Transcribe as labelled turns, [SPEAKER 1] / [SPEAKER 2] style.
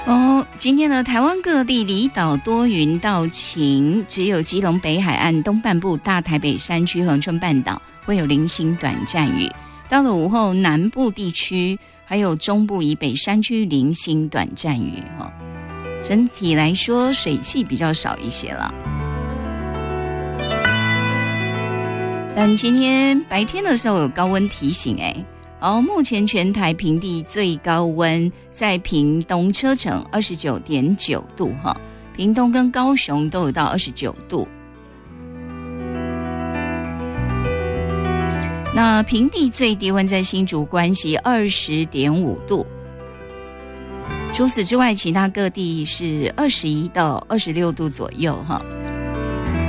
[SPEAKER 1] 今天呢，台湾各地离岛多云到晴，只有基隆北海岸东半部、大台北山区、恒春半岛会有零星短暂雨。到了午后，南部地区还有中部以北山区零星短暂雨。整体来说，水汽比较少一些了。但今天白天的时候有高温提醒目前全台平地最高温在屏东车城 29.9 度屏东跟高雄都有到29度。那平地最低温在新竹关西 20.5 度。除此之外，其他各地是21到26度左右